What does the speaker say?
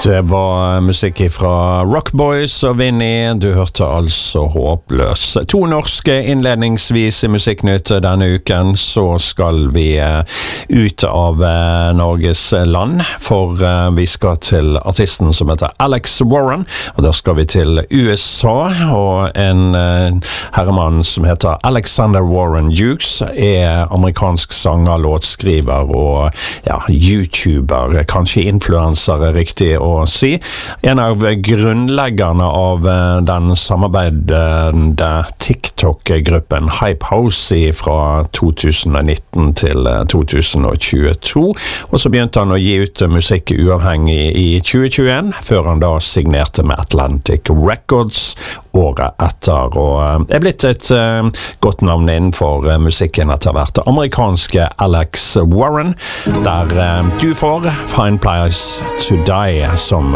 Det var musikk fra Rockboys og Vinnie. Du hørte altså Håpløs. 2 norske innledningsvis i Musikknytt denne uken. Så skal vi ut av Norges land, for vi skal til artisten som heter Alex Warren, og da skal vi til USA, og en herremann som heter Alexander Warren Dukes amerikansk sanger, låtskriver og YouTuber, kanskje influencer er riktig å si. En av grunnleggerne av den samarbeidende TikTok-gruppen Hype House fra 2019 til 2022, og så begynte han å gi ut musikk uavhengig i 2021, før han da signerte med Atlantic Records året etter, og blitt et godt navn innenfor musikken etter hvert. Amerikanske Alex Warren, der du får Fine Place to Die som